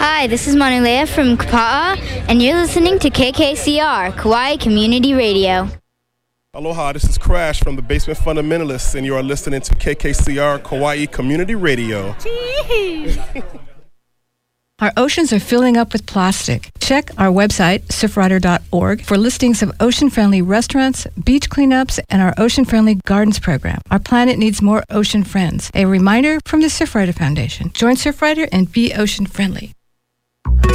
Hi, this is Manulea from Kapa'a, and you're listening to KKCR, Kauai Community Radio. Aloha, this is Crash from the Basement Fundamentalists, and you are listening to KKCR, Kauai Community Radio. Our oceans are filling up with plastic. Check our website, surfrider.org, for listings of ocean-friendly restaurants, beach cleanups, and our ocean-friendly gardens program. Our planet needs more ocean friends. A reminder from the Surfrider Foundation. Join Surfrider and be ocean-friendly.